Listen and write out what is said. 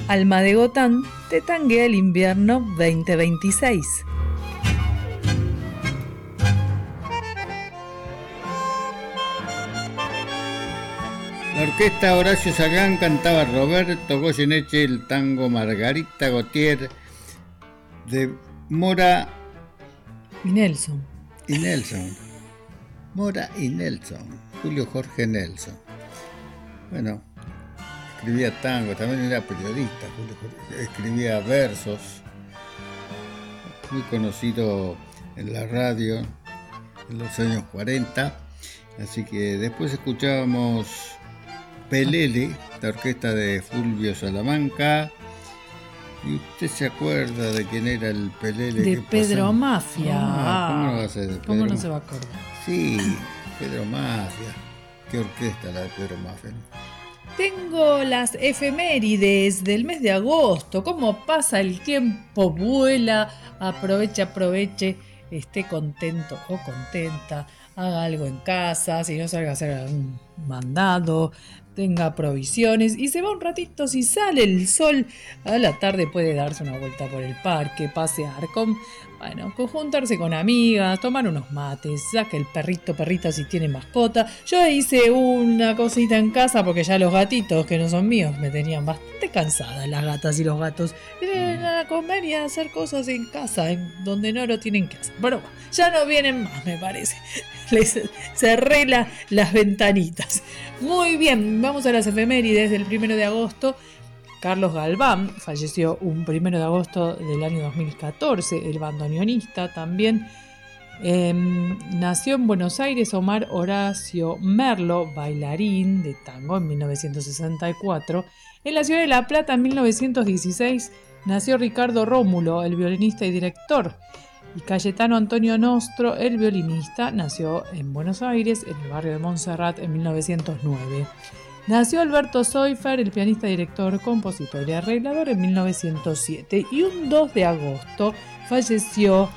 Alma de Gotán te tanguea el invierno 2026. La orquesta Horacio Sagán cantaba Roberto Goyeneche el tango Margarita Gautier de Mora y Nelson. Mora y Nelson, Julio Jorge Nelson. Bueno, escribía tango, también era periodista, Julio Jorge, escribía versos, muy conocido en la radio en los años 40, así que después escuchábamos Pelele, la orquesta de Fulvio Salamanca. ¿Y usted se acuerda de quién era el Pelele? De Pedro Mafia. ¿Cómo no va a ser de Pedro? ¿Cómo no se va a acordar? Sí, Pedro Mafia. ¿Qué orquesta la de Pedro Mafia? Tengo las efemérides del mes de agosto. ¿Cómo pasa el tiempo? Vuela. Aproveche. Esté contento o contenta. Haga algo en casa. Si no, salga a hacer un mandado. Tenga provisiones y se va un ratito. Si sale el sol a la tarde, puede darse una vuelta por el parque, pasear, juntarse con amigas, tomar unos mates, saque el perrita si tiene mascota. Yo hice una cosita en casa porque ya los gatitos, que no son míos, me tenían bastante cansada las gatas y los gatos. Vienen a comer y a hacer cosas en casa, en donde no lo tienen que hacer. Pero ya no vienen más, me parece. Les cerré las ventanitas. Muy bien, vamos a las efemérides del 1 de agosto. Carlos Galván falleció un 1 de agosto del año 2014, el bandoneonista también. Nació en Buenos Aires Omar Horacio Merlo, bailarín de tango, en 1964. En la ciudad de La Plata, en 1916, nació Ricardo Rómulo, el violinista y director. Y Cayetano Antonio Nostro, el violinista, nació en Buenos Aires, en el barrio de Montserrat, en 1909. Nació Alberto Soifer, el pianista, director, compositor y arreglador, en 1907. Y un 2 de agosto falleció